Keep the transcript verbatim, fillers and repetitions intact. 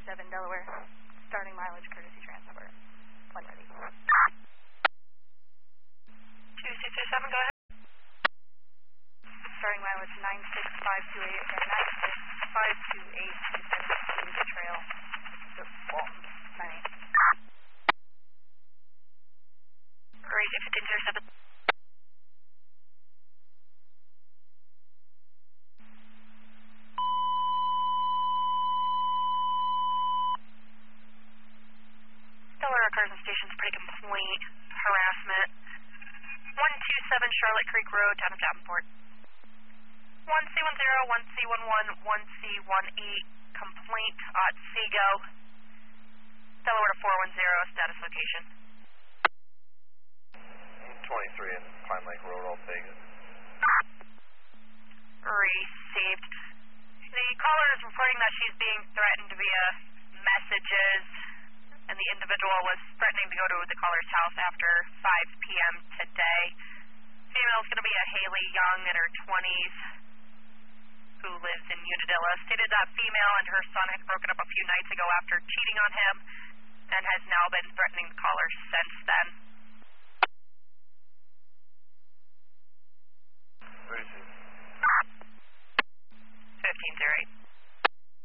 seven Delaware, starting mileage courtesy transfer. When ready. two six two seven, go ahead. Starting mileage nine six five two eight and nine six five two eight to seventy-two the trail. Well, nine eight. Raise fifteen zero seven. Delaware cars and stations break and point harassment. one two seven Charlotte Creek Road, town of Davenport. one C one zero, one C one one, one C one eight, complaint at Seago. Delaware four one zero, status location. twenty-three in Pine Lake Road, Old Vegas. Received. The caller is reporting that she's being threatened via messages, and the individual was threatening to go to the caller's house after five P M today. Female is going to be a Haley Young in her twenties who lives in Unadilla. Stated that female and her son had broken up a few nights ago after cheating on him and has now been threatening the caller since then.